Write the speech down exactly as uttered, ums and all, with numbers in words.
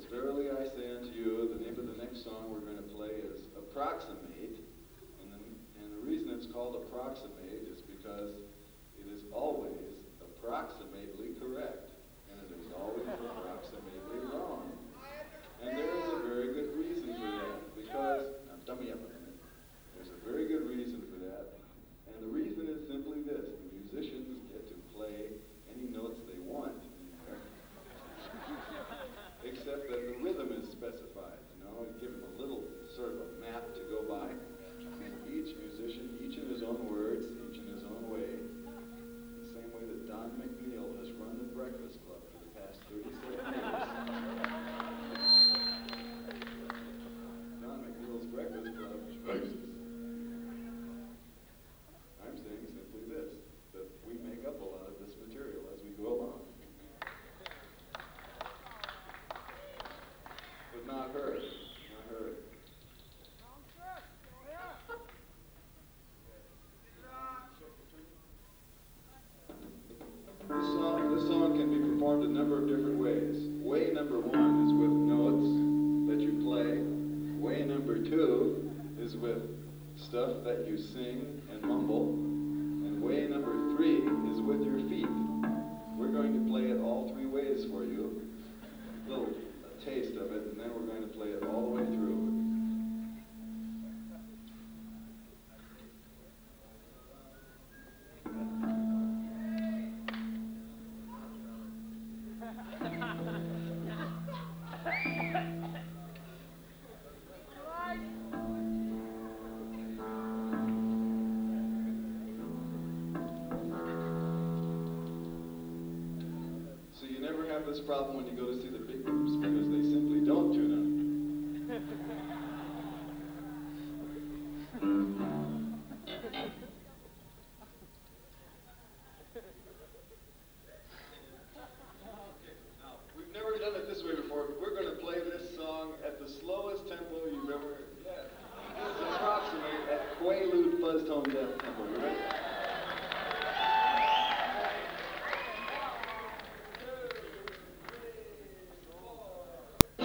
Verily I say unto you, the name of the next song we're going to play is Approximate. And the, and the reason it's called Approximate is because it is always approximately correct. And it is always approximately wrong. And there is a very good reason for that. Because, now dummy up a minute. There's a very good reason for that. And the reason is simply this. The musicians get to play any notes they want in there. Except that the rhythm is specified, you know, you give them a little sort of a map to go by. Each musician, each in his own words, each in his own way. The same way that Don McNeil has run the Breakfast Club for the past thirty-seven years. Don McNeil's Breakfast Club choices. I'm saying simply this, that we make up a lot of this material as we go along. But not her, not her. This song, this song can be performed a number of different ways. Way number one is with notes that you play. Way number two is with stuff that you sing and mumble. And way number three is with your feet. We're going to play it all three ways for you. A little a taste of it, and then we're going to play it all the way through. So you never have this problem when you go to see the big groups because they simply don't tune up. Now, we've never done it this way before, but we're going to play this song at the slowest tempo you've ever... Yeah. This is Approximate at Quaalude Fuzz Tone Death Tempo.